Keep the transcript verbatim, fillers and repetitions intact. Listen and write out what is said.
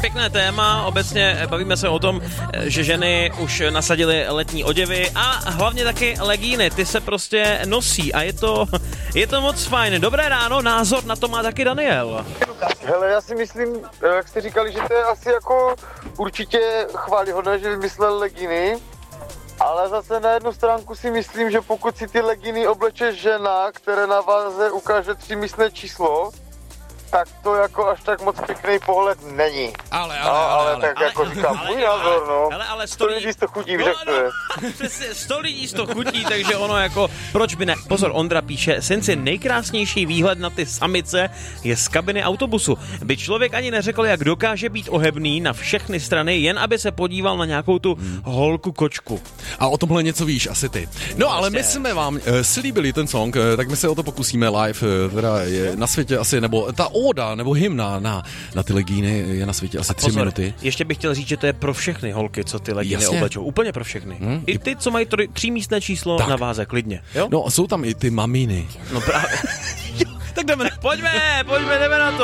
pěkné téma, obecně bavíme se o tom, že ženy už nasadily letní oděvy a hlavně taky legíny, ty se prostě nosí a je to, je to moc fajn. Dobré ráno, názor na to má taky Daniel. Hele, já si myslím, jak jste říkali, že to je asi jako určitě chválihodné, že vymyslel legíny, ale zase na jednu stránku si myslím, že pokud si ty legíny obleče žena, které na váze ukáže třímístné číslo, tak to jako až tak moc pěkný pohled není. Ale, ale, no, ale, ale, ale tak ale, jako říkám, ale, můj názor, no. Ale, ale sto sto lidí sto chutí, no, jak to je. No, přesně, sto lidí sto chutí, takže ono jako, proč by ne? Pozor, Ondra píše, Senci, nejkrásnější výhled na ty samice je z kabiny autobusu. By člověk ani neřekl, jak dokáže být ohebný na všechny strany, jen aby se podíval na nějakou tu holku kočku. A o tomhle něco víš, asi ty. No, no ale my jsme vám uh, slíbili ten song, uh, tak my se o to pokusíme live, uh, teda je na světě asi, nebo ta óda, nebo hymna na, na ty legíny je na světě asi tři minuty. Ještě bych chtěl říct, že to je pro všechny holky, co ty legíny Jasně. oblečou. Úplně pro všechny. Hmm? I ty, co mají tři, třímístné číslo tak. na váze, klidně. Jo? No a jsou tam i ty mamíny. No právě. Tak jdeme. Pojďme, pojďme, jdeme na to.